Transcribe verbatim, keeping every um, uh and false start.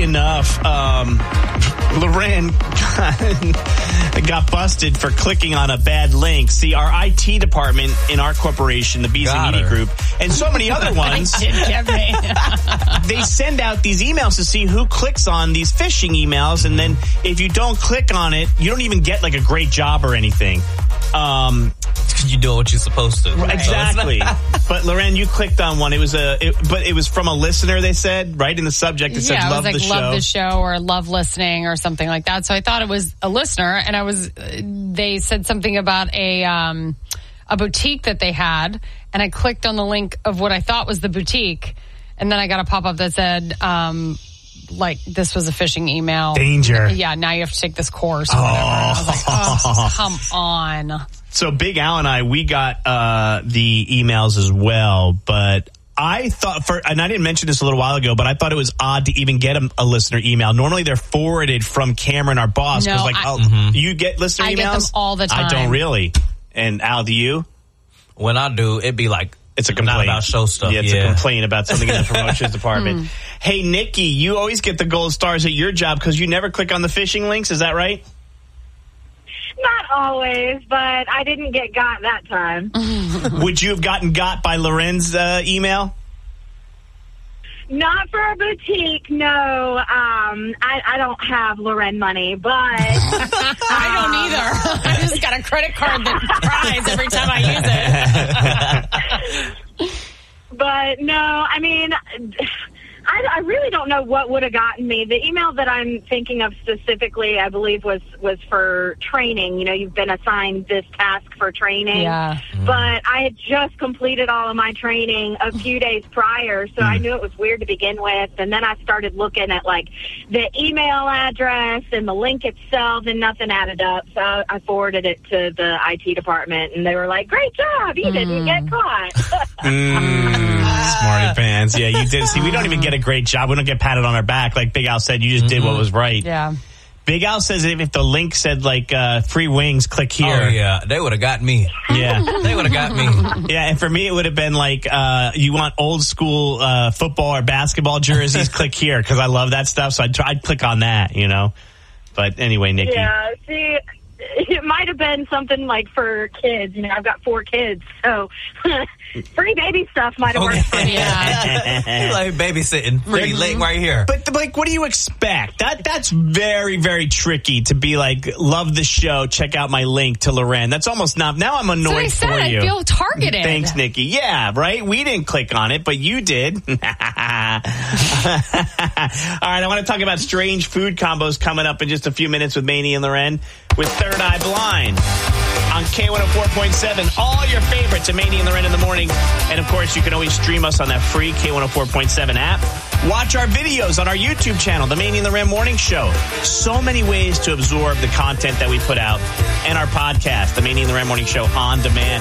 enough, um, Loren got, got busted for clicking on a bad link. See, our I T department in our corporation, the Bees and Media Group, and so many other ones, they send out these emails to see who clicks on these phishing emails, and then if you don't click on it, you don't even get like a great job or anything. Um, you do what you're supposed to. Right. Exactly. But Loren, you clicked on one. It was a, it, but it was from a listener. They said right in the subject. It said yeah, love it was like the show, love the show, or love listening, or something like that. So I thought it was a listener, and I was. They said something about a um, a boutique that they had, and I clicked on the link of what I thought was the boutique, and then I got a pop up that said. Um, Like, this was a phishing email. Danger. Yeah, now you have to take this course or whatever. Oh. I was like, oh, come on. So Big Al and I, we got uh, the emails as well, but I thought, for, and I didn't mention this a little while ago, but I thought it was odd to even get a, a listener email. Normally they're forwarded from Cameron, our boss. No, like, I, oh, mm-hmm. you get listener I emails? I get them all the time. I don't really. And Al, do you? When I do, it'd be like, it's a complaint. Not about show stuff. Yeah, it's yeah. a complaint about something in the promotions department. Hey, Nikki, you always get the gold stars at your job because you never click on the phishing links. Is that right? Not always, but I didn't get got that time. Would you have gotten got by Loren's uh, email? Not for a boutique, no. Um, I, I don't have Loren money, but... I don't either. I just got a credit card that cries every time I use it. But, no, I mean... I, I really don't know what would have gotten me. The email that I'm thinking of specifically, I believe, was, was for training. You know, you've been assigned this task for training. Yeah. Mm. But I had just completed all of my training a few days prior, so mm. I knew it was weird to begin with. And then I started looking at, like, the email address and the link itself, and nothing added up. So I forwarded it to the I T department, and they were like, great job, you mm. didn't get caught. mm, smarty pants. Yeah, you did. See, we don't even get a great job. We don't get patted on our back. Like Big Al said, you just mm-hmm. did what was right. Yeah. Big Al says if, if the link said like uh, free wings, click here. Oh, yeah. They would have got me. Yeah. They would have got me. Yeah, and for me, it would have been like, uh, you want old school uh, football or basketball jerseys, click here, because I love that stuff. So I'd, try, I'd click on that, you know. But anyway, Nikki. Yeah, see, it might have been something like for kids. You know, I've got four kids, so free baby stuff might have okay. worked for me. Yeah. Like babysitting. Free link right here. But, like, what do you expect? That That's very, very tricky to be like, love the show, check out my link to Loren. That's almost not, now I'm annoyed so I for said, you. I feel targeted. Thanks, Nikki. Yeah, right? We didn't click on it, but you did. All right, I want to talk about strange food combos coming up in just a few minutes with Maney and Loren with Third Eye Blind on K one oh four point seven. All your favorites of Maney and Loren in the morning. And, of course, you can always stream us on that free K one oh four point seven app. Watch our videos on our YouTube channel, The Maney and Loren Morning Show. So many ways to absorb the content that we put out, and our podcast, The Maney and Loren Morning Show, on demand.